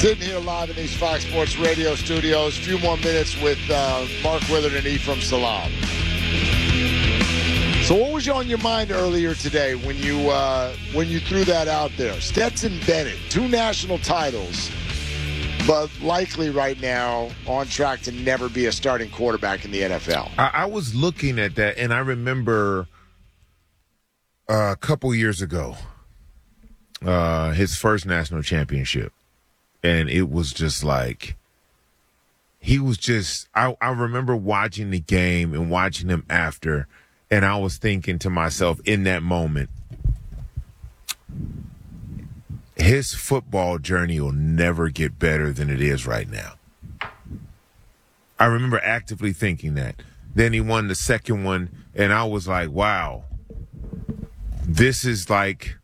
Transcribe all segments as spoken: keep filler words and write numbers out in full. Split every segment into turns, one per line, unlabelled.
Sitting here live in these Fox Sports Radio studios. A few more minutes with uh, Mark Willard and Ephraim Salaam. So what was on your mind earlier today when you uh, when you threw that out there? Stetson Bennett, two national titles, but likely right now on track to never be a starting quarterback in the N F L.
I, I was looking at that, and I remember uh, a couple years ago, uh, his first national championship. And it was just like, he was just, I, I remember watching the game and watching him after, and I was thinking to myself in that moment, his football journey will never get better than it is right now. I remember actively thinking that. Then he won the second one, and I was like, wow, this is like,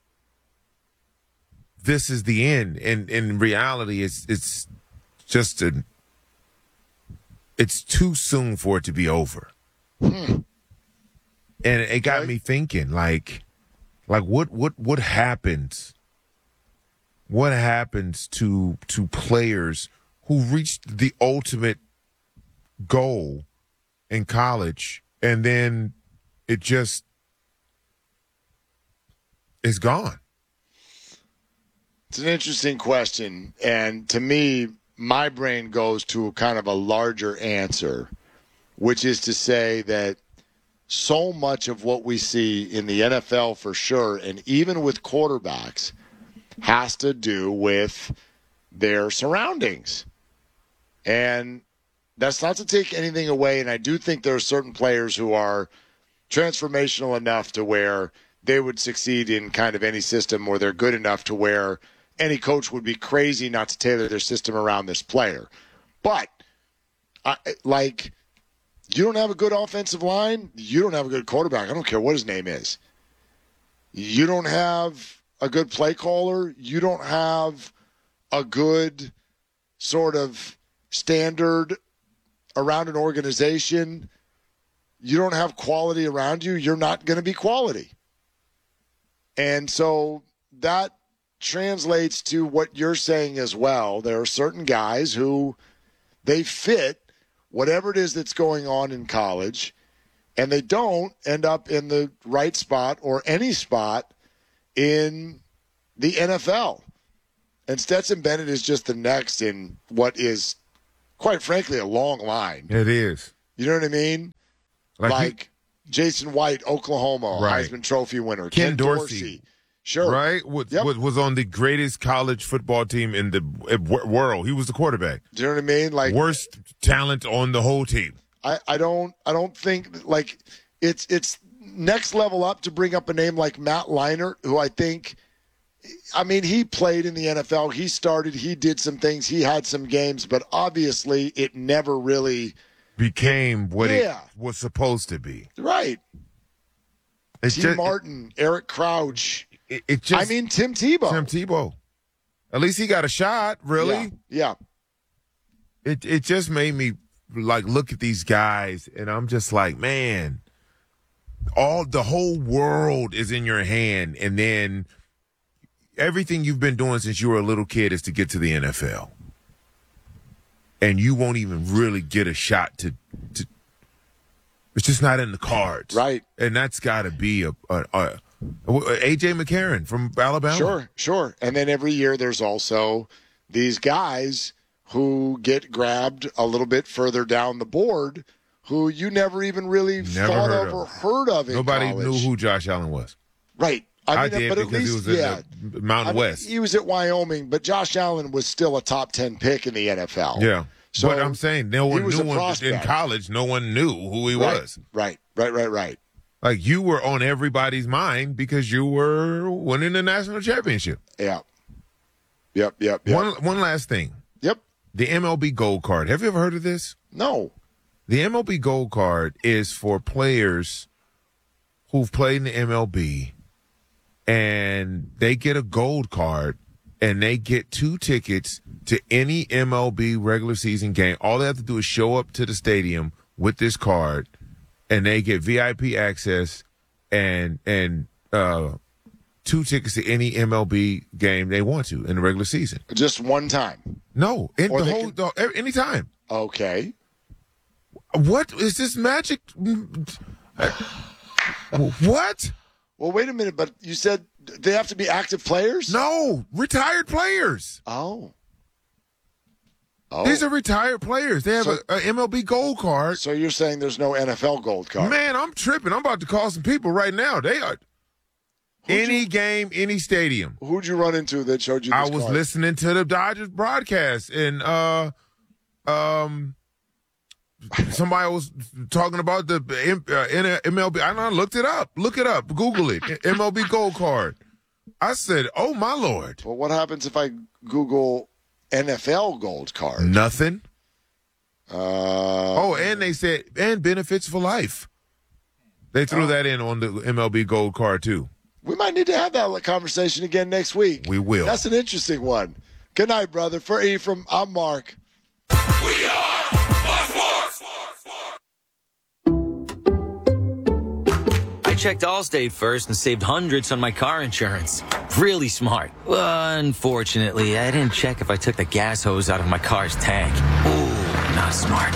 this is the end. And in reality, it's it's just a, it's too soon for it to be over. Hmm. And it got me thinking, like, like what what what happens? What happens to to players who reached the ultimate goal in college and then it just is gone?
It's an interesting question, and to me, my brain goes to kind of a larger answer, which is to say that so much of what we see in the N F L for sure, and even with quarterbacks, has to do with their surroundings. And that's not to take anything away, and I do think there are certain players who are transformational enough to where they would succeed in kind of any system, or they're good enough to where any coach would be crazy not to tailor their system around this player. But, I, like, you don't have a good offensive line, you don't have a good quarterback. I don't care what his name is. You don't have a good play caller. You don't have a good sort of standard around an organization. You don't have quality around you. You're not going to be quality. And so that translates to what you're saying as well. There are certain guys who they fit whatever it is that's going on in college, and they don't end up in the right spot or any spot in the N F L. And Stetson Bennett is just the next in what is, quite frankly, a long line.
It is.
You know what I mean? Like, like he, Jason White, Oklahoma,
right.
Heisman Trophy winner.
Ken,
Ken
Dorsey.
Dorsey. Sure.
Right? Was,
yep.
was, was on the greatest college football team in the world. He was the quarterback.
Do you know what I mean? Like,
worst talent on the whole team.
I, I don't I don't think like it's it's next level up to bring up a name like Matt Leinart, who I think I mean, he played in the N F L. He started, he did some things, he had some games, but obviously it never really
became what
yeah.
it was supposed to be.
Right.
It's
T.
just,
Martin, Eric Crouch.
It, it just,
I mean, Tim Tebow.
Tim Tebow. At least he got a shot, really.
Yeah. yeah.
It it just made me like look at these guys, and I'm just like, man, all the whole world is in your hand, and then everything you've been doing since you were a little kid is to get to the N F L, and you won't even really get a shot to. to it's just not in the cards,
right?
And that's got to be a. a, a A J McCarron from Alabama.
Sure, sure. And then every year there's also these guys who get grabbed a little bit further down the board who you never even really
never
thought
of
of or heard of in
Nobody
college.
knew who Josh Allen was.
Right. I,
I
mean,
did
but
because
at least,
he was in
yeah,
the Mountain
I mean,
West.
He was at Wyoming, but Josh Allen was still a top ten pick in the N F L.
Yeah.
So
but I'm saying no one knew one in college. No one knew who he
right,
was.
Right, right, right, right.
Like, you were on everybody's mind because you were winning the national championship.
Yeah. Yep, yep, yep.
One, one last thing.
Yep.
The M L B Gold Card. Have you ever heard of this?
No.
The M L B Gold Card is for players who've played in the M L B, and they get a gold card, and they get two tickets to any M L B regular season game. All they have to do is show up to the stadium with this card, and they get V I P access and and uh, two tickets to any M L B game they want to in the regular season.
Just one time.
No, in
Or
the
they
whole,
can-
the, anytime.
Okay.
What is this magic? What?
Well, wait a minute, but you said they have to be active players?
No, retired players.
Oh. Oh.
These are retired players. They have
So-
a, a M L B gold card.
So you're saying there's no N F L gold card?
Man, I'm tripping. I'm about to call some people right now. They are
Who'd
any
you-
game, any stadium.
Who'd you run into that showed you this
I was
card?
listening to the Dodgers broadcast, and uh, um, somebody was talking about the M- uh, M L B. I know, looked it up. Look it up. Google it. M L B gold card. I said, "Oh my Lord!"
Well, what happens if I Google N F L gold card?
Nothing.
Uh,
Oh, and they said, and benefits for life. They threw
Oh.
that in on the M L B gold card too.
we might need to have that conversation again next week.
We will.
That's an interesting one. Good night, brother. For Ephraim, I'm Mark.
We are Fox
I checked Allstate first and saved hundreds on my car insurance. Really smart. Unfortunately, I didn't check if I took the gas hose out of my car's tank. Ooh, not smart.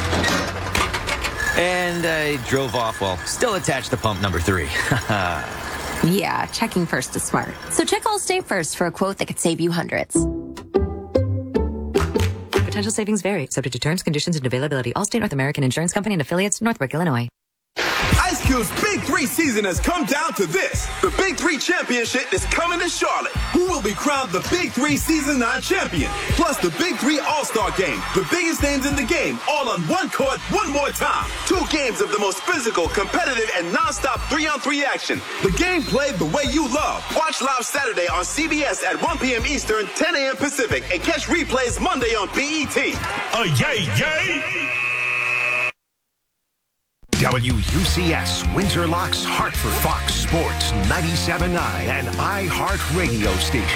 And I drove off while still attached to pump number three.
Yeah, checking first is smart. So check Allstate first for a quote that could save you hundreds.
Potential savings vary, subject to terms, conditions, and availability. Allstate North American Insurance Company and affiliates, Northbrook, Illinois.
Ice Cube's Big Three season has come down to this. The Big Three Championship is coming to Charlotte. Who will be crowned the Big Three Season nine champion? Plus the Big Three All-Star Game. The biggest names in the game, all on one court, one more time. Two games of the most physical, competitive, and non-stop three-on-three action. The game played the way you love. Watch live Saturday on C B S at one p.m. Eastern, ten a.m. Pacific, and catch replays Monday on B E T.
A yay, yay!
W U C S, Windsor Locks, Hartford, Fox Sports, ninety-seven point nine, and iHeart Radio Station.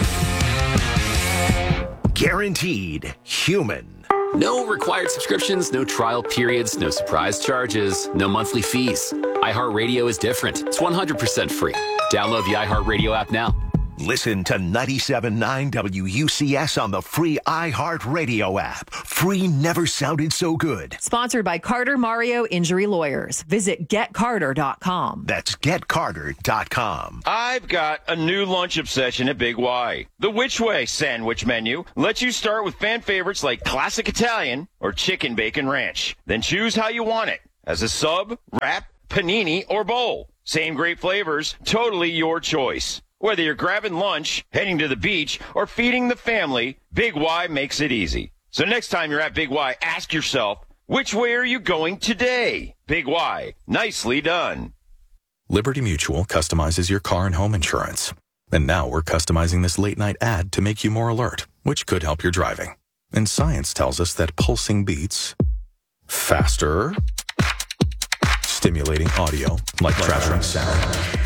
Guaranteed human.
No required subscriptions, no trial periods, no surprise charges, no monthly fees. iHeartRadio is different. It's one hundred percent free. Download the iHeartRadio app now.
Listen to ninety-seven point nine W U C S on the free iHeart Radio app. Free never sounded so good.
Sponsored by Carter Mario Injury Lawyers. Visit get carter dot com.
That's get carter dot com.
I've got a new lunch obsession at Big Y. The Which Way sandwich menu lets you start with fan favorites like classic Italian or chicken bacon ranch. Then choose how you want it, as a sub, wrap, panini, or bowl. Same great flavors, totally your choice. Whether you're grabbing lunch, heading to the beach, or feeding the family, Big Y makes it easy. So next time you're at Big Y, ask yourself, which way are you going today? Big Y, nicely done.
Liberty Mutual customizes your car and home insurance. And now we're customizing this late night ad to make you more alert, which could help your driving. And science tells us that pulsing beats faster, stimulating audio like traveling sound,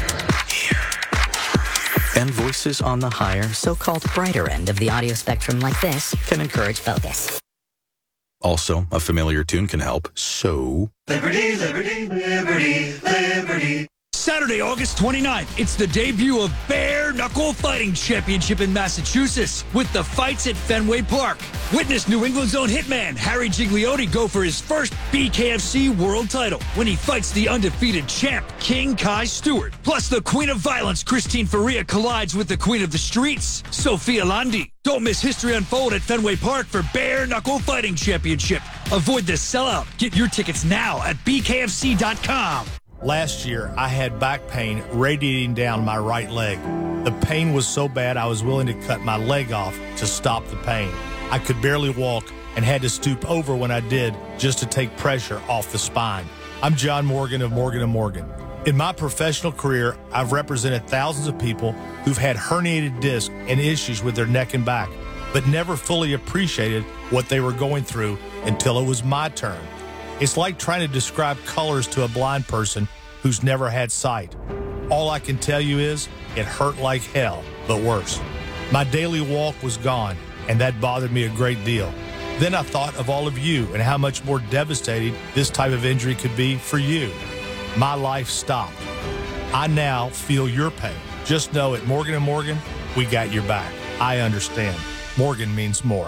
and voices on the higher,
so-called brighter end of the audio spectrum like this can encourage focus.
Also, a familiar tune can help, so...
Liberty, liberty, liberty, liberty. Saturday, August twenty-ninth, it's the debut of Bare Knuckle Fighting Championship in Massachusetts with the fights at Fenway Park. Witness New England's own hitman Harry Gigliotti go for his first B K F C world title when he fights the undefeated champ King Kai Stewart. Plus, the Queen of Violence Christine Faria collides with the Queen of the Streets, Sophia Landi. Don't miss history unfold at Fenway Park for Bare Knuckle Fighting Championship. Avoid the sellout. Get your tickets now at B K F C dot com.
Last year, I had back pain radiating down my right leg. The pain was so bad I was willing to cut my leg off to stop the pain. I could barely walk and had to stoop over when I did just to take pressure off the spine. I'm John Morgan of Morgan and Morgan. In my professional career, I've represented thousands of people who've had herniated discs and issues with their neck and back, but never fully appreciated what they were going through until it was my turn. It's like trying to describe colors to a blind person who's never had sight. All I can tell you is it hurt like hell, but worse. My daily walk was gone, and that bothered me a great deal. Then I thought of all of you and how much more devastating this type of injury could be for you. My life stopped. I now feel your pain. Just know at Morgan and Morgan, we got your back. I understand. Morgan means more.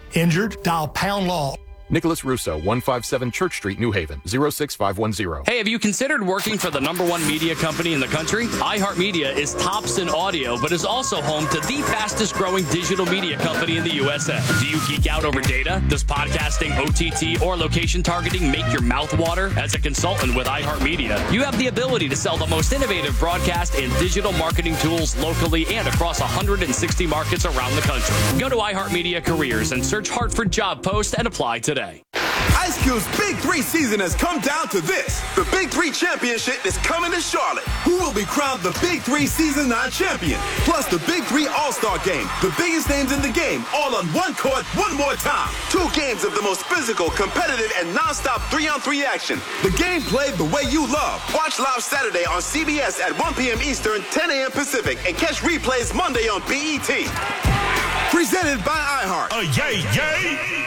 Injured? Dial pound law.
Nicholas Russo, one five seven Church Street, New Haven, zero six five one zero.
Hey, have you considered working for the number one media company in the country? iHeartMedia is tops in audio, but is also home to the fastest growing digital media company in the U S A. Do you geek out over data? Does podcasting, O T T, or location targeting make your mouth water? As a consultant with iHeartMedia, you have the ability to sell the most innovative broadcast and digital marketing tools locally and across one hundred sixty markets around the country. Go to iHeartMedia Careers and search Hartford job post and apply today.
Ice Cube's Big Three season has come down to this. The Big Three Championship is coming to Charlotte. Who will be crowned the Big Three Season nine champion? Plus the Big Three All-Star Game. The biggest names in the game, all on one court, one more time. Two games of the most physical, competitive, and non-stop three-on-three action. The game played the way you love. Watch live Saturday on C B S at one p.m. Eastern, ten a.m. Pacific, and catch replays Monday on B E T. Presented by iHeart.
Oh, yay, yay!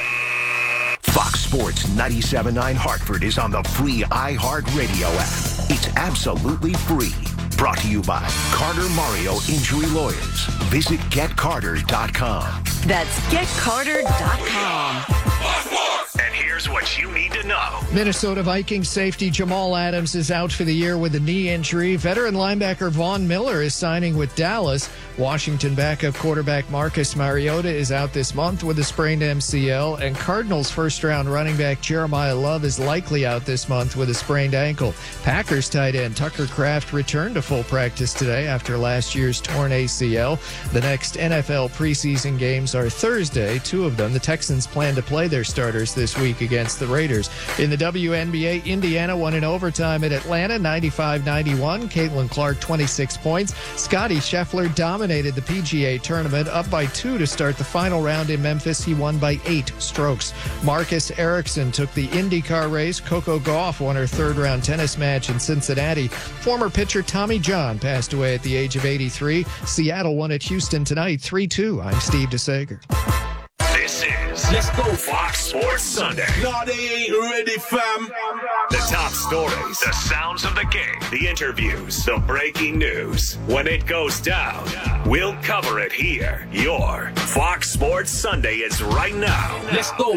Fox Sports ninety-seven point nine Hartford is on the free iHeartRadio app. It's absolutely free. Brought to you by Carter Mario Injury Lawyers. Visit get carter dot com.
That's get carter dot com.
And here's what you need to know.
Minnesota Vikings safety Jamal Adams is out for the year with a knee injury. Veteran linebacker Von Miller is signing with Dallas. Washington backup quarterback Marcus Mariota is out this month with a sprained M C L. And Cardinals first-round running back Jeremiah Love is likely out this month with a sprained ankle. Packers tight end Tucker Kraft returned to full practice today after last year's torn A C L. The next N F L preseason games are Thursday, two of them. The Texans plan to play their starters this week against the Raiders. In the W N B A, Indiana won in overtime at Atlanta, ninety-five ninety-one. Caitlin Clark, twenty-six points. Scotty Scheffler dominated the P G A tournament, up by two to start the final round in Memphis. He won by eight strokes. Marcus Ericsson took the IndyCar race. Coco Gauff won her third-round tennis match in Cincinnati. Former pitcher Tommy John passed away at the age of eighty-three. Seattle won at Houston tonight, three two. I'm Steve DeSager.
This is Let's Go Fox Sports Sunday.
No, they ain't ready, fam.
The top stories, the sounds of the game, the interviews, the breaking news. When it goes down, we'll cover it here. Your Fox Sports Sunday is right now. Let's go.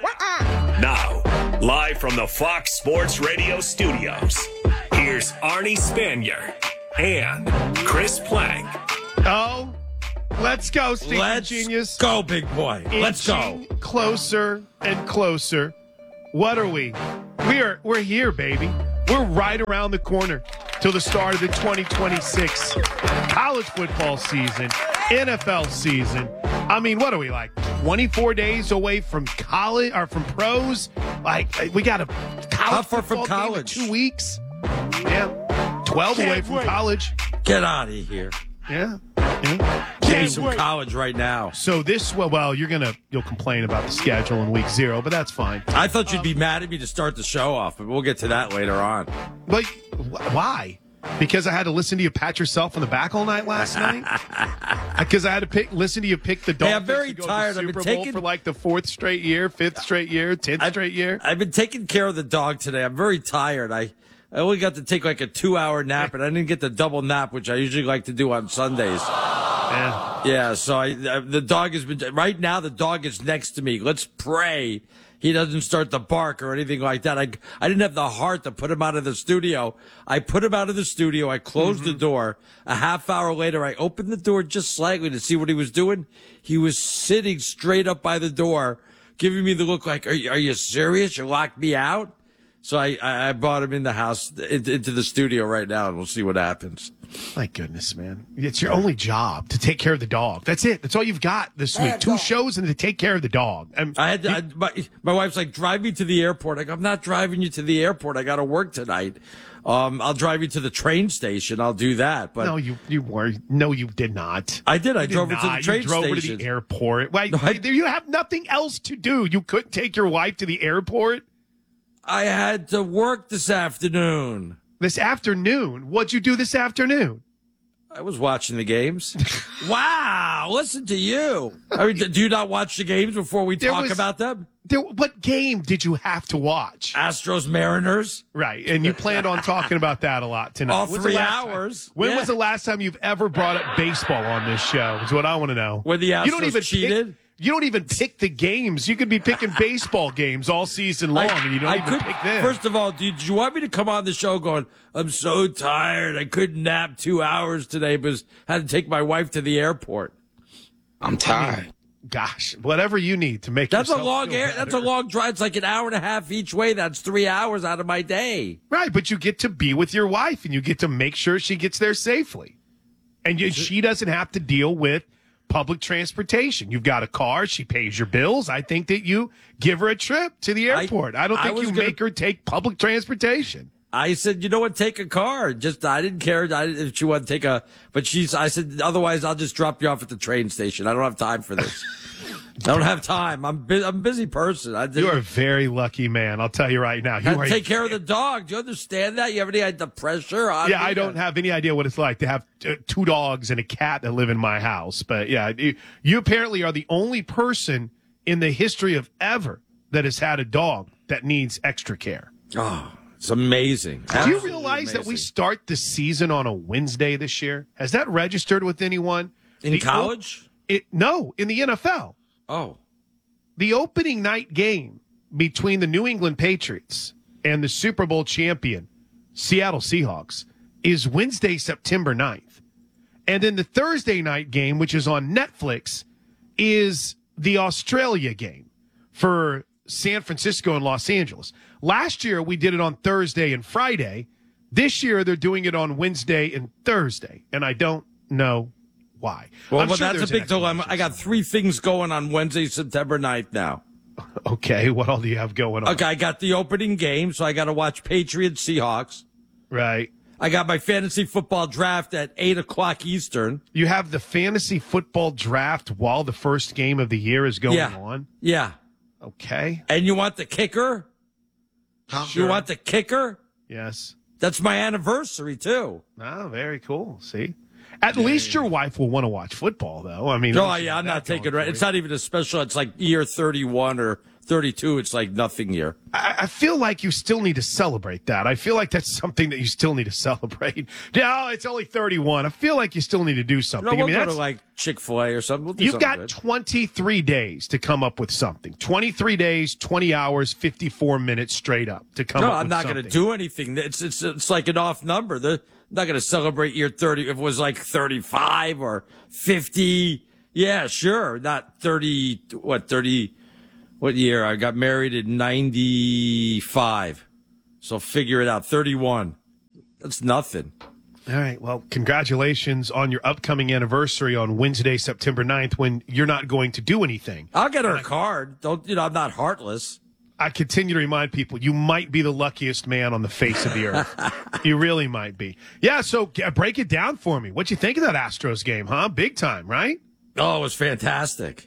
Now, live from the Fox Sports Radio studios, here's Arnie Spanier and Chris Plank.
Oh, let's go, Steve
Let's
Genius.
go, big boy. Let's go.
Closer and closer. What are we? We are we're here, baby. We're right around the corner till the start of the twenty twenty-six college football season, N F L season. I mean, what are we, like twenty-four days away from college or from pros? Like, we got a college
How far from
football game in
college?
two weeks. Yeah, twelve
Can't
away from
wait.
college.
Get out of here.
Yeah. yeah.
Give me some college right now.
So this, well, well, you're gonna you'll complain about the schedule in week zero, but that's fine.
I thought you'd be mad at me to start the show off, but we'll get to that later on.
Like, wh- why? Because I had to listen to you pat yourself on the back all night last night. Because I had to pick, listen to you pick the Dolphins.
Hey, I'm very
to go
tired.
To
I've
the
been
Super Bowl
taking-
for like the fourth straight year, fifth straight year, tenth
I've-
straight year.
I've been taking care of the dog today. I'm very tired. I, I only got to take like a two-hour nap, and I didn't get the double nap, which I usually like to do on Sundays.
Yeah.
Yeah, so I, I the dog has been right now. The dog is next to me. Let's pray he doesn't start to bark or anything like that. I I didn't have the heart to put him out of the studio. I put him out of the studio. I closed mm-hmm. the door. A half hour later, I opened the door just slightly to see what he was doing. He was sitting straight up by the door, giving me the look like, "Are you, are you serious? You locked me out?" So I, I, I brought him in the house, into, into the studio right now, and we'll see what happens.
My goodness, man. It's your only job to take care of the dog. That's it. That's all you've got this week. Two shows and to take care of the dog. I'm,
I had to, I, my, my wife's like, drive me to the airport. I go, I'm not driving you to the airport. I got to work tonight. Um, I'll drive you to the train station. I'll do that. But
no, you you were. No, you did not.
I did. I
You
drove
did
her to the
not.
train
You drove
station.
her to the airport. Wait,
No, I-
you have nothing else to do. You couldn't take your wife to the airport?
I had to work this afternoon.
This afternoon? What'd you do this afternoon?
I was watching the games. Wow, listen to you. I mean, do you not watch the games before we
There
talk
was-
about them?
There, what game did you have to watch?
Astros Mariners.
Right, and you planned on talking about that a lot tonight.
All
When's
three
the last
hours.
time- when
Yeah.
was the last time you've ever brought up baseball on this show? Is what I want to know.
When the
you don't
Astros
even
cheated?
Pick, You don't even pick the games. You could be picking baseball games all season long,
I,
and you don't
I
even
could,
pick them.
First of all, did you want me to come on the show going, I'm so tired. I couldn't nap two hours today because I had to take my wife to the airport.
I'm tired.
I mean, gosh, whatever you need to make
that's a
yourself
long
feel
air.
better.
That's a long drive. It's like an hour and a half each way. That's three hours out of my day.
Right, but you get to be with your wife, and you get to make sure she gets there safely. And you, she doesn't have to deal with public transportation. You've got a car. She pays your bills. I think that you give her a trip to the airport. I, I don't think
I
you
gonna,
make her take public transportation.
I said, you know what? Take a car. Just I didn't care I didn't, if she wanted to take a. But she's. I said, otherwise I'll just drop you off at the train station. I don't have time for this. I don't have time. I'm bu- I'm a busy person. I
You are a very lucky man. I'll tell you right now. You
have
are
to take care of the dog. Do you understand that? You have any idea the pressure? On
yeah,
me?
I don't have any idea what it's like to have t- two dogs and a cat that live in my house. But yeah, you, you apparently are the only person in the history of ever that has had a dog that needs extra care.
Oh, it's amazing.
Do you realize that we start the season on a Wednesday this year? Has that registered with anyone?
In
The
college?
O- it, no, in the N F L.
Oh.
The opening night game between the New England Patriots and the Super Bowl champion Seattle Seahawks is Wednesday, September ninth. And then the Thursday night game, which is on Netflix, is the Australia game for San Francisco and Los Angeles. Last year, we did it on Thursday and Friday. This year, they're doing it on Wednesday and Thursday. And I don't know why.
Well,
I'm
but
sure
that's a
there's
big
an
dilemma. I got three things going on Wednesday, September ninth now.
Okay, what all do you have going on?
Okay, I got the opening game, so I got to watch Patriots Seahawks.
Right.
I got my fantasy football draft at eight o'clock Eastern.
You have the fantasy football draft while the first game of the year is going
Yeah.
on?
Yeah.
Okay.
And you want the kicker?
Huh?
You want the kicker?
Yes.
That's my anniversary, too.
Oh, very cool. See? At least your wife will want to watch football, though. I mean,
Oh, yeah, I'm not taking it. It's not even a special. It's like year thirty-one or thirty-two. It's like nothing year.
I, I feel like you still need to celebrate that. I feel like that's something that you still need to celebrate. No, it's only thirty-one. I feel like you still need to do something.
No, we'll
I mean,
go
that's
to like Chick-fil-A or something. We'll do
You've
something
got
good.
twenty-three days to come up with something. twenty-three days, twenty hours, fifty-four minutes straight up to come
no,
up
I'm
with
not
something.
going to do anything. It's it's it's like an off number. The, I'm not going to celebrate year thirty. If it was like thirty-five or fifty, yeah, sure. Not thirty. What thirty? What year? I got married in ninety-five. So figure it out. thirty-one. That's nothing.
All right. Well, congratulations on your upcoming anniversary on Wednesday, September ninth, when you're not going to do anything.
I'll get her a card. Don't you know? I'm not heartless.
I continue to remind people you might be the luckiest man on the face of the earth. You really might be. Yeah. So g- break it down for me. What you think of that Astros game, huh? Big time, right?
Oh, it was fantastic.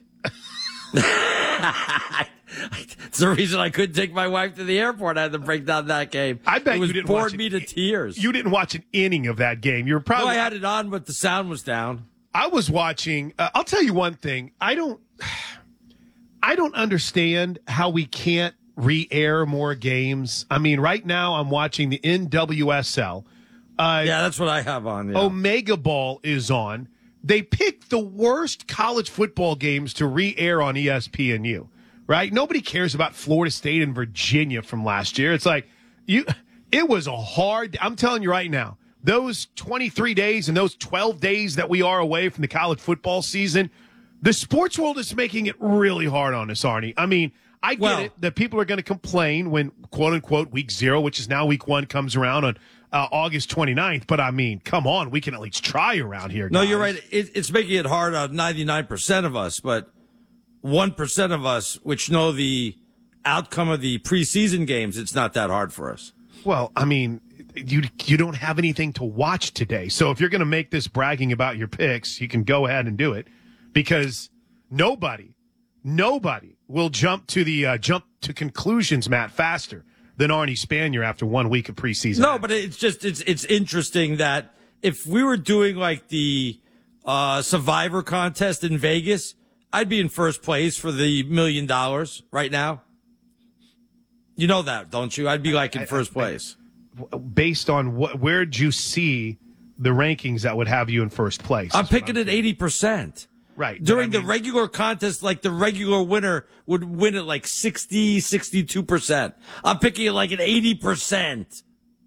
It's the reason I couldn't take my wife to the airport. I had to break down that game.
I bet
it was
you didn't
bored
watch
me to tears.
You didn't watch an inning of that game. You were probably.
Well, I had it on, but the sound was down.
I was watching. Uh, I'll tell you one thing. I don't. I don't understand how we can't re-air more games. I mean, right now I'm watching the N W S L. Uh,
yeah, that's what I have on. Yeah.
Omega Ball is on. They picked the worst college football games to re-air on E S P N U. Right? Nobody cares about Florida State and Virginia from last year. It's like you. It was a hard. I'm telling you right now. Those twenty-three days and those twelve days that we are away from the college football season, the sports world is making it really hard on us, Arnie. I mean, I get
Well-
it that people are going to complain when, quote unquote, week zero, which is now week one, comes around on uh, August twenty-ninth. But I mean, come on, we can at least try around here.
No,
guys.
you're right. It, it's making it hard on ninety-nine percent of us, but one percent of us, which know the outcome of the preseason games, it's not that hard for us.
Well, I mean, you you don't have anything to watch today. So if you're going to make this bragging about your picks, you can go ahead and do it, because nobody, nobody will jump to the uh, jump to conclusions, Matt, faster than Arnie Spanier after one week of preseason.
No, but it's just it's it's interesting that if we were doing like the uh, Survivor contest in Vegas, I'd be in first place for the million dollars right now. You know that, don't you? I'd be like in first place.
Based on what, where'd you see the rankings that would have you in first place?
I'm picking at eighty percent.
right.
During
But I
the regular contest, like the regular winner would win at like sixty, sixty-two percent. I'm picking it like an eighty percent.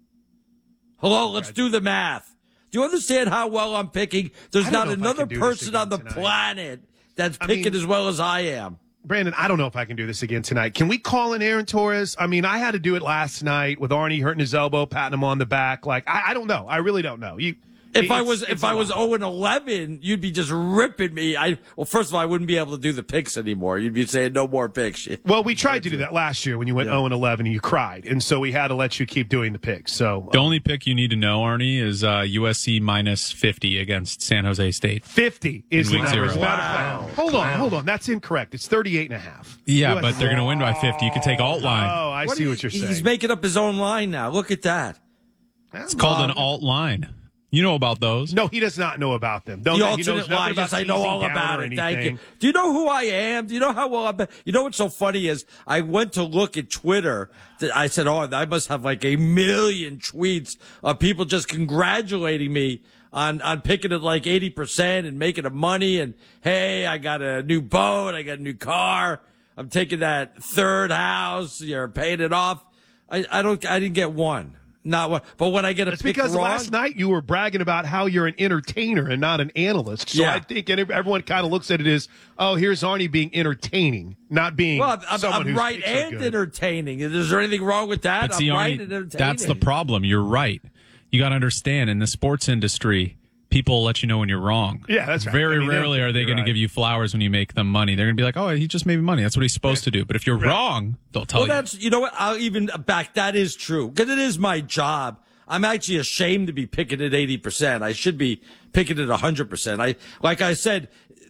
Hello, let's do the math. Do you understand how well I'm picking? There's
I don't
not
know if I
another
can do this
person on the
again tonight.
planet that's
I
picking
mean-
as well as I am.
Brandon, I don't know if I can do this again tonight. Can we call in Aaron Torres? I mean, I had to do it last night with Arnie hurting his elbow, patting him on the back. Like, I, I don't know. I really don't know. You,
If
it's-
I was
it's
if
a
I was
lot.
oh and eleven, you'd be just ripping me. I well, first of all, I wouldn't be able to do the picks anymore. You'd be saying no more picks.
Well, we tried to do that last year when you went
Yeah.
oh and eleven and you cried, and so we had to let you keep doing the picks. So
The only pick you need to know, Arnie, is uh, U S C minus fifty against San Jose State.
fifty is
In
the
week
number. As a
zero.
matter of fact- Hold on, hold on. That's incorrect. It's thirty-eight and a half.
Yeah,
U S
but they're
C.
going to win by fifty. You can take alt line.
Oh, I
What
see
are
what you're
you-
saying.
He's making up his own line now. Look at that.
It's called an alt line. You know about those.
No, he does not know about them. Don't
The
he knows
alternate
nothing
line.
about
Yes, I know
teasing
all
down
about
or
it. Thank you.
anything.
Do you know who I am? Do you know how well I'm? You know what's so funny is I went to look at Twitter. That I said, "Oh, I must have like a million tweets of people just congratulating me on on picking it like eighty percent and making the money. And hey, I got a new boat. I got a new car. I'm taking that third house. You're paying it off. I, I don't. I didn't get one. Not one. But when I get a
It's
pick
because
wrong,
last night you were bragging about how you're an entertainer and not an analyst. So
Yeah.
I think everyone kind of looks at it as, oh, here's Arnie being entertaining, not being
well, I'm,
someone
I'm
who's
right
so
and
good.
entertaining. Is there anything wrong with that?
But see,
I'm
Arnie,
right and entertaining.
that's the problem. You're right. You got to understand, in the sports industry, people will let you know when you're wrong.
Yeah, that's right.
Very
I mean,
rarely
they'll-
are they
you're
going
right.
to give you flowers when you make them money. They're going to be like, oh, he just made me money. That's what he's supposed to do. But if you're wrong, they'll tell
well,
you.
that's you know what? I'll even back. That is true because it is my job. I'm actually ashamed to be picking at eighty percent. I should be picking at one hundred percent. I like I said,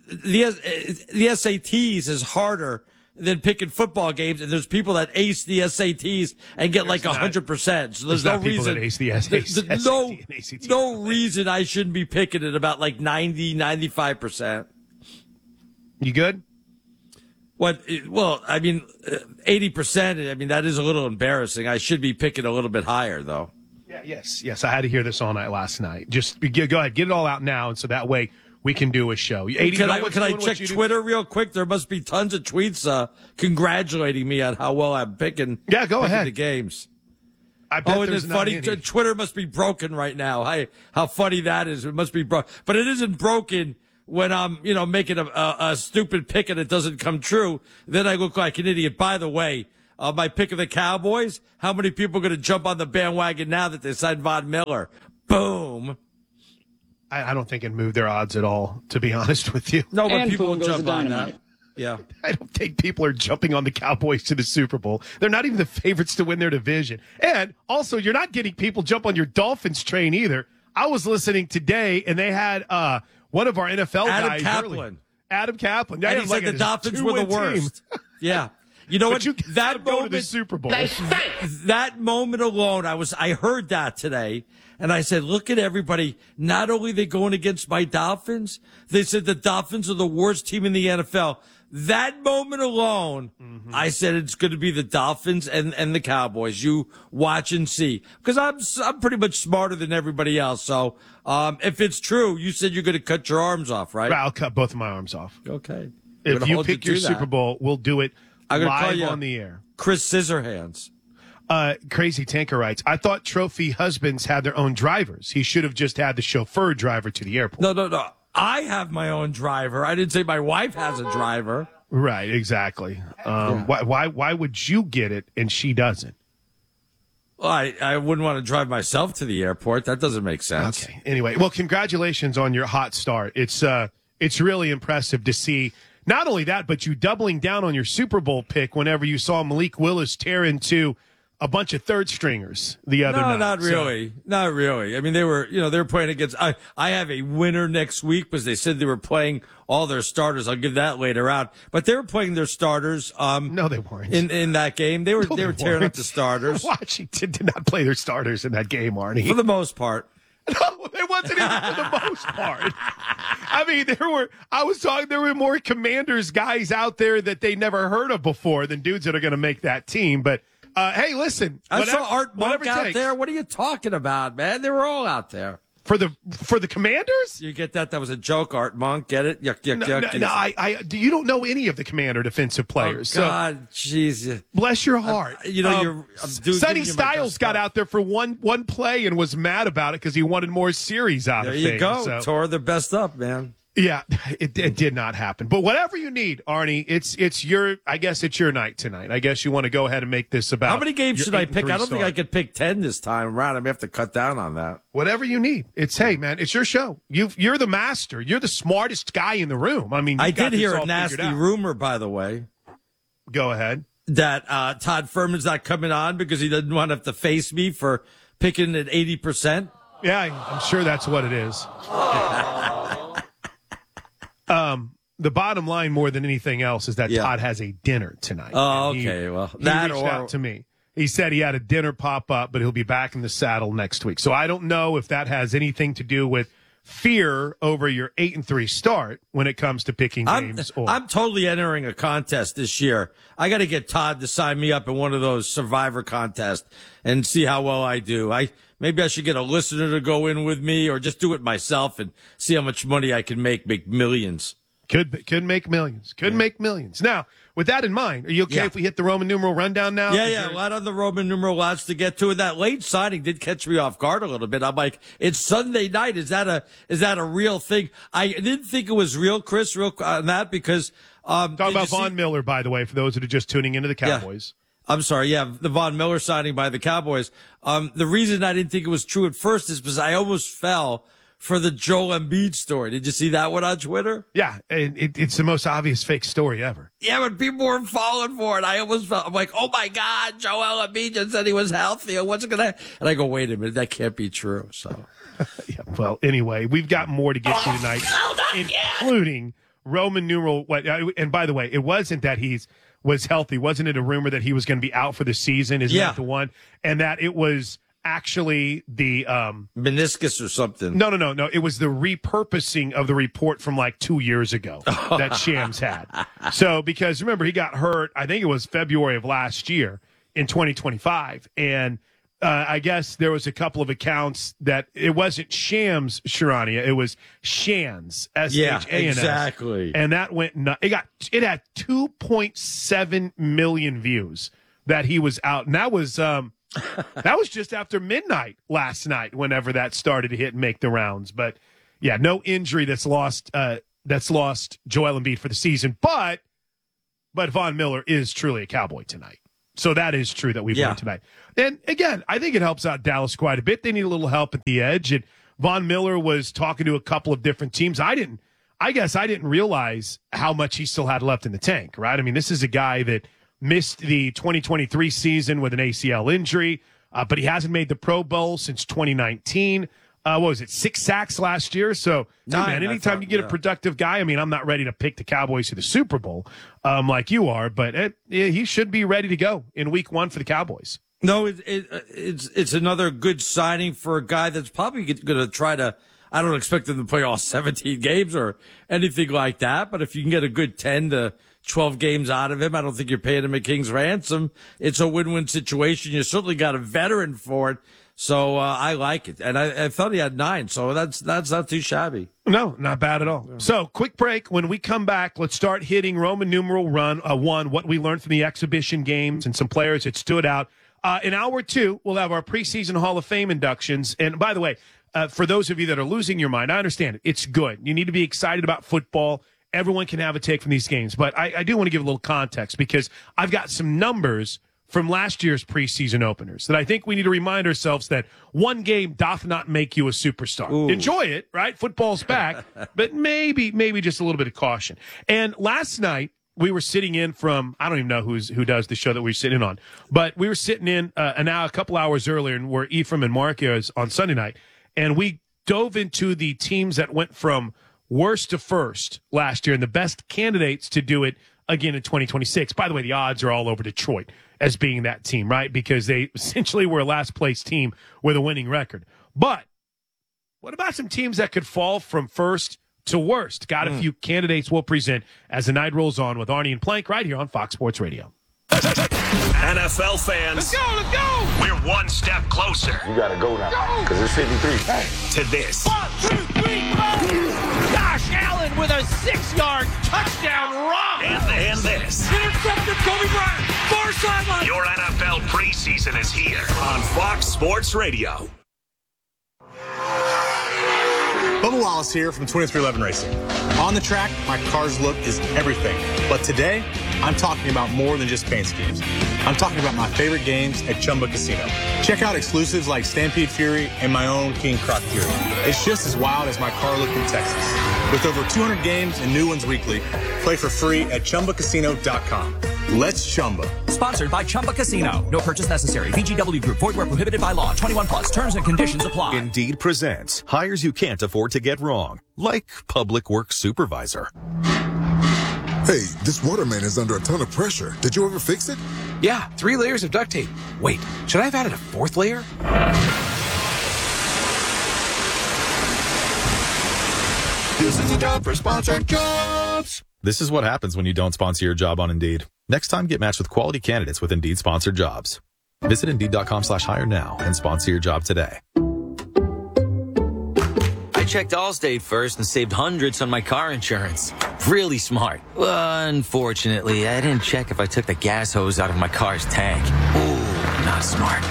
the the S A Ts is harder than picking football games, and there's people that ace the S A Ts and get like
not-
one hundred percent. So there's,
there's
no
not people
reason
that ace the S A Ts,
th- th- no
S A T and A C T.
no reason I shouldn't be picking at about like ninety, ninety-five percent.
You good?
What? Well, I mean, eighty percent. I mean, that is a little embarrassing. I should be picking a little bit higher, though.
Yeah, yes, yes. I had to hear this all night last night. Just go go ahead, get it all out now, and so that way we can do a show. eighty,
Can
know
I
what's
can I
doing what
check
you do?
Twitter real quick? There must be tons of tweets uh, congratulating me on how well I'm picking.
Yeah, go
picking
ahead.
the games.
I bet
Oh, and
there's
it's
not
funny.
any.
t- Twitter must be broken right now. Hi, how funny that is. It must be broken, but it isn't broken when I'm, you know, making a, a, a stupid pick and it doesn't come true. Then I look like an idiot. By the way, uh, my pick of the Cowboys. How many people are going to jump on the bandwagon now that they signed Von Miller? Boom.
I, I don't think it moved their odds at all, to be honest with you.
No, but
And
people
boom
will
goes
jump
the
on
dynamite.
that. Yeah.
I don't think people are jumping on the Cowboys to the Super Bowl. They're not even the favorites to win their division. And also, you're not getting people jump on your Dolphins train either. I was listening today, and they had uh, one of our N F L
Adam
guys.
Kaplan.
early- Adam Kaplan.
And
Yeah,
he
like
said the
a
Dolphins were the
two-win team.
worst. Yeah. You know
But
what?
you
that
go to
moment,
the Super Bowl.
that moment alone, I was, I heard that today, and I said, look at everybody. Not only are they going against my Dolphins, they said the Dolphins are the worst team in the N F L. That moment alone,
Mm-hmm.
I said it's going to be the Dolphins and, and the Cowboys. You watch and see, because I'm I'm pretty much smarter than everybody else. So um, if it's true, you said you're going to cut your arms off, right?
I'll cut both of my arms off.
Okay.
If
gonna
you
hold
pick
you
your
to that.
Super Bowl, we'll do it
I'm gonna call
live
you
on the air.
Chris Scissorhands.
Uh, Crazy Tanker writes, I thought trophy husbands had their own drivers. He should have just had the chauffeur driver to the airport.
No, no, no. I have my own driver. I didn't say my wife has a driver.
Right, exactly. Um,
Yeah.
why, why, why would you get it and she doesn't?
Well, I, I wouldn't want to drive myself to the airport. That doesn't make sense.
Okay. Anyway, well, congratulations on your hot start. It's uh, it's really impressive to see. Not only that, but you doubling down on your Super Bowl pick whenever you saw Malik Willis tear into a bunch of third stringers the other
No,
night.
not
So-
really. Not really. I mean, they were, you know, they were playing against, I, I have a winner next week because they said they were playing all their starters. I'll give that later out. But they were playing their starters. Um,
no, they weren't.
In, in that game. They were,
No,
they were
they
tearing up
weren't.
the starters.
Washington did not play their starters in that game, Arnie.
For the most part.
No, it wasn't even for the most part. I mean, there were, I was talking, there were more Commanders guys out there that they never heard of before than dudes that are going to make that team. But, uh, hey, listen.
I
whatever-
saw Art Monk
whatever it
out
takes.
there. What are you talking about, man? They were all out there.
For the for the Commanders?
You get that? That was a joke, Art Monk. Get it? Yuck, yuck,
No,
yuck.
no, no I, I, you don't know any of the Commander defensive players.
Oh, God, jeez.
So bless your heart.
Uh, you know,
um,
you're. I'm doing,
Sonny Styles got out there for one one play and was mad about it because he wanted more series out
there
of
you
things.
go.
So.
Tore their best up, man.
Yeah, it, it did not happen. But whatever you need, Arnie, it's it's your. I guess it's your night tonight. I guess you want to go ahead and make this about.
How many games should I pick? I don't
start.
think I could pick ten this time around. I may have to cut down on that.
Whatever you need. It's hey, man, it's your show. You you're the master. You're the smartest guy in the room. I mean,
I
you got
did hear
this
a
all
nasty
figured out.
rumor, by the way.
Go ahead.
That uh, Todd Furman's not coming on because he doesn't want to have to face me for picking at eighty percent.
Yeah, I'm sure that's what it is. um, the bottom line, more than anything else, is that
Yeah.
Todd has a dinner tonight.
Oh,
And he-
okay. Well,
he
that
reached
or
out to me. He said he had a dinner pop up, but he'll be back in the saddle next week. So I don't know if that has anything to do with fear over your eight and three start when it comes to picking
I'm,
games. Or
I'm totally entering a contest this year. I got to get Todd to sign me up in one of those Survivor contests and see how well I do. I maybe I should get a listener to go in with me, or just do it myself and see how much money I can make. Make millions.
Could could make millions. Could
Yeah.
make millions. Now, with that in mind, are you okay
Yeah.
if we hit the Roman numeral rundown now?
Yeah,
Is
yeah,
there-
a lot of the Roman numeral lots to get to. And that late signing did catch me off guard a little bit. I'm like, it's Sunday night. Is that a is that a real thing? I didn't think it was real, Chris, real on that because um,
Talking
did
about
you see-
Von Miller, by the way, for those that are just tuning into the Cowboys.
I'm sorry, yeah, the Von Miller signing by the Cowboys. Um, the reason I didn't think it was true at first is because I almost fell for the Joel Embiid story. Did you see that one on Twitter?
Yeah, and it, it's the most obvious fake story ever.
Yeah, but people were falling for it. I almost felt, I'm like, oh my God, Joel Embiid just said he was healthy. What's it gonna? And I go, wait a minute, that can't be true. So,
yeah, well, anyway, we've got more to get to tonight, including Roman numeral. What? And by the way, it wasn't that he's was healthy. Wasn't it a rumor that he was going to be out for the season? Isn't
Yeah.
that the one? And that it was actually the um
meniscus or something.
No, no, no, no. It was the repurposing of the report from like two years ago that Shams had. So, because remember, he got hurt, I think it was February of last year in twenty twenty-five. And uh, I guess there was a couple of accounts that it wasn't Shams, Sharania. It was Shans, S H A N S.
Yeah, exactly.
And that went, nu- it got, it had two point seven million views that he was out. And that was, um, that was just after midnight last night, whenever that started to hit and make the rounds. But yeah, no injury that's lost uh, that's lost Joel Embiid for the season. But but Von Miller is truly a Cowboy tonight. So that is true that we've
Yeah.
learned tonight. And again, I think it helps out Dallas quite a bit. They need a little help at the edge. And Von Miller was talking to a couple of different teams. I didn't I guess I didn't realize how much he still had left in the tank, right? I mean, this is a guy that missed the twenty twenty-three season with an A C L injury, uh, but he hasn't made the Pro Bowl since twenty nineteen. Uh, what was it, six sacks last year? So, hey,
Nine,
man,
I
anytime
thought,
you get
yeah.
a productive guy, I mean, I'm not ready to pick the Cowboys to the Super Bowl um, like you are, but it, yeah, he should be ready to go in week one for the Cowboys.
No, it, it, it's it's another good signing for a guy that's probably going to try to. I don't expect him to play all seventeen games or anything like that, but if you can get a good ten to twelve games out of him, I don't think you're paying him a king's ransom. It's a win-win situation. You certainly got a veteran for it, so uh, I like it. And I, I thought he had nine, so that's that's not too shabby.
No, not bad at all. So, quick break. When we come back, let's start hitting Roman numeral run uh, one, what we learned from the exhibition games and some players that stood out. Uh, in hour two, we'll have our preseason Hall of Fame inductions. And by the way, uh, for those of you that are losing your mind, I understand it. It's good. You need to be excited about football. Everyone can have a take from these games. But I, I do want to give a little context because I've got some numbers from last year's preseason openers that I think we need to remind ourselves that one game doth not make you a superstar.
Ooh.
Enjoy it, right? Football's back, but maybe, maybe just a little bit of caution. And last night, we were sitting in from, I don't even know who's who does the show that we're sitting on, but we were sitting in uh, an hour, a couple hours earlier, and where Ephraim and Marcus on Sunday night, and we dove into the teams that went from worst to first last year and the best candidates to do it again in twenty twenty-six. By the way, the odds are all over Detroit as being that team, right? Because they essentially were a last place team with a winning record. But what about some teams that could fall from first to worst? Got a
Mm.
few candidates we'll present as the night rolls on with Arnie and Plank right here on Fox Sports Radio.
N F L fans,
Let's go, let's go!
we're one step closer.
You gotta go now, because it's fifty-three. Hey.
To this.
One, two, three, go! Josh Allen with a six-yard touchdown run!
And, and this.
Intercepted Kobe Bryant. Far sideline.
Your N F L preseason is here on Fox Sports Radio.
Bubba Wallace here from twenty-three eleven Racing. On the track, my car's look is everything. But today, I'm talking about more than just paint schemes. I'm talking about my favorite games at Chumba Casino. Check out exclusives like Stampede Fury and my own King Croc Fury. It's just as wild as my car look in Texas. With over two hundred games and new ones weekly, play for free at Chumba Casino dot com. Let's Chumba.
Sponsored by Chumba Casino. No purchase necessary. V G W Group. Void where prohibited by law. twenty-one plus. Terms and conditions apply.
Indeed presents hires you can't afford to get wrong, like public works supervisor.
Hey, this waterman is under a ton of pressure. Did you ever fix it?
Yeah, three layers of duct tape. Wait, should I have added a fourth layer?
This is a job for sponsored jobs. This is what happens when you don't sponsor your job on Indeed. Next time, get matched with quality candidates with Indeed sponsored jobs. Visit Indeed.com slash hire now and sponsor your job today.
I checked Allstate first and saved hundreds on my car insurance. Really smart. Unfortunately, I didn't check if I took the gas hose out of my car's tank. Ooh, not smart.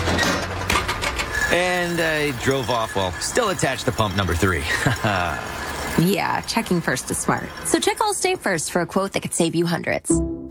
And I drove off while still attached to pump number three.
Yeah, checking first is smart. So check Allstate first for a quote that could save you hundreds.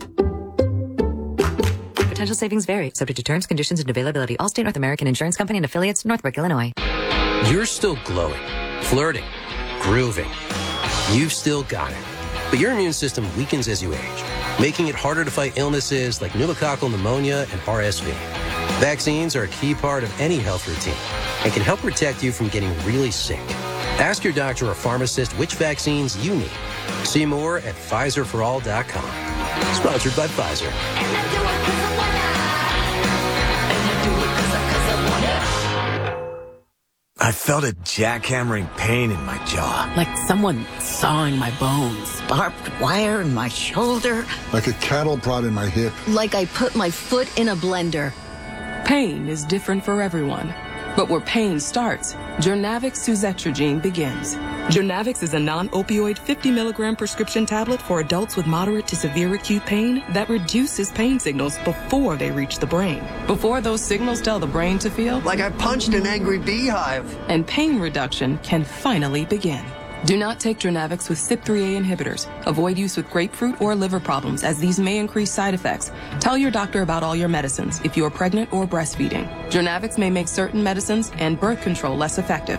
Potential savings vary, subject to terms, conditions, and availability. Allstate North American Insurance Company and affiliates, Northbrook, Illinois.
You're still glowing, flirting, grooving. You've still got it. But your immune system weakens as you age, making it harder to fight illnesses like pneumococcal pneumonia and R S V. Vaccines are a key part of any health routine and can help protect you from getting really sick. Ask your doctor or pharmacist which vaccines you need. See more at Pfizer for all dot com. Sponsored by Pfizer.
I felt a jackhammering pain in my jaw.
Like someone sawing my bones. Barbed wire in my shoulder.
Like a cattle prod in my hip.
Like I put my foot in a blender.
Pain is different for everyone. But where pain starts, Jurnavix suzetrigine begins. Jurnavix is a non-opioid fifty milligram prescription tablet for adults with moderate to severe acute pain that reduces pain signals before they reach the brain. Before those signals tell the brain to feel
like I punched an angry beehive.
And pain reduction can finally begin. Do not take Jurnavix with C Y P three A inhibitors. Avoid use with grapefruit or liver problems, as these may increase side effects. Tell your doctor about all your medicines if you are pregnant or breastfeeding. Jurnavix may make certain medicines and birth control less effective.